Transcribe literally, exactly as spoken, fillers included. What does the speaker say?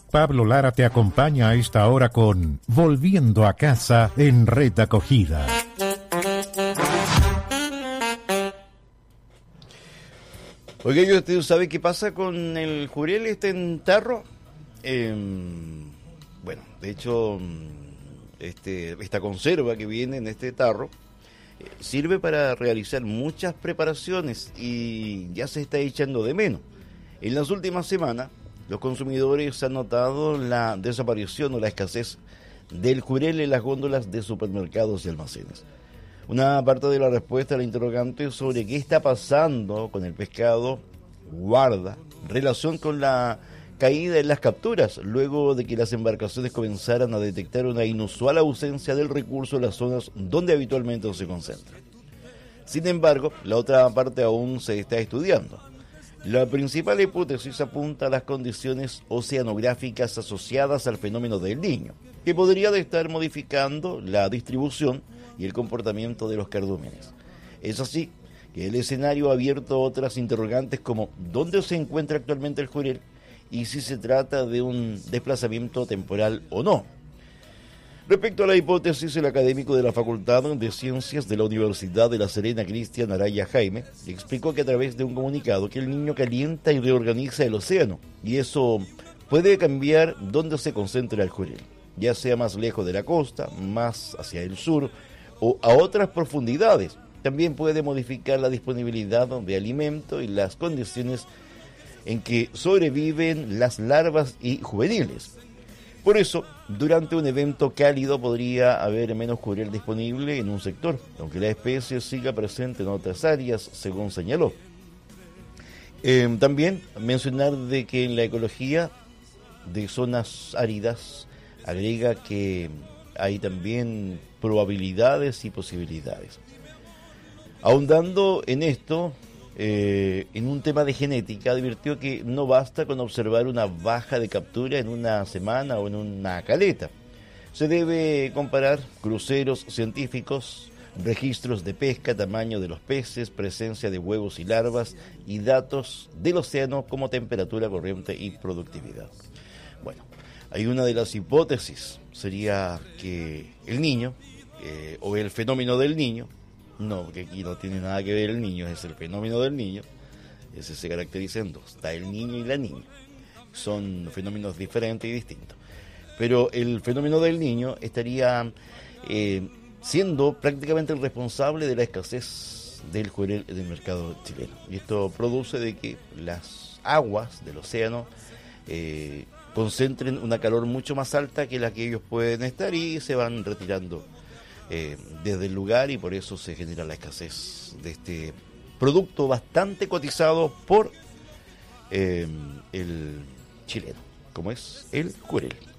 Pablo Lara te acompaña a esta hora con Volviendo a Casa en Red Acogida. Oiga, ¿usted sabe qué pasa con el jurel este en tarro? Eh, bueno, de hecho, este, esta conserva que viene en este tarro eh, sirve para realizar muchas preparaciones y ya se está echando de menos. En las últimas semanas, los consumidores han notado la desaparición o la escasez del jurel en las góndolas de supermercados y almacenes. Una parte de la respuesta a la interrogante sobre qué está pasando con el pescado guarda relación con la caída en las capturas, luego de que las embarcaciones comenzaran a detectar una inusual ausencia del recurso en las zonas donde habitualmente se concentra. Sin embargo, la otra parte aún se está estudiando. La principal hipótesis apunta a las condiciones oceanográficas asociadas al fenómeno del Niño, que podría estar modificando la distribución y el comportamiento de los cardúmenes. Es así que el escenario ha abierto otras interrogantes como ¿dónde se encuentra actualmente el jurel? Y si se trata de un desplazamiento temporal o no. Respecto a la hipótesis, el académico de la Facultad de Ciencias de la Universidad de La Serena, Cristian Araya Jaime, explicó que a través de un comunicado que el Niño calienta y reorganiza el océano, y eso puede cambiar dónde se concentra el jurel, ya sea más lejos de la costa, más hacia el sur o a otras profundidades. También puede modificar la disponibilidad de alimento y las condiciones en que sobreviven las larvas y juveniles. Por eso, durante un evento cálido podría haber menos jurel disponible en un sector, aunque la especie siga presente en otras áreas, según señaló. Eh, también mencionar de que en la ecología de zonas áridas agrega que hay también probabilidades y posibilidades. Ahondando en esto, eh, en un tema de genética, advirtió que no basta con observar una baja de captura en una semana o en una caleta. Se debe comparar cruceros científicos, registros de pesca, tamaño de los peces, presencia de huevos y larvas y datos del océano como temperatura, corriente y productividad. Bueno, hay una de las hipótesis, sería que el niño, eh, o el fenómeno del niño, no, porque aquí no tiene nada que ver el niño, es el fenómeno del niño, ese se caracteriza en dos, está el niño y la niña, son fenómenos diferentes y distintos, pero el fenómeno del niño estaría eh, siendo prácticamente el responsable de la escasez del jurel en el mercado chileno, y esto produce de que las aguas del océano eh, concentren una calor mucho más alta que la que ellos pueden estar y se van retirando Eh, desde el lugar, y por eso se genera la escasez de este producto bastante cotizado por eh, el chileno, como es el jurel.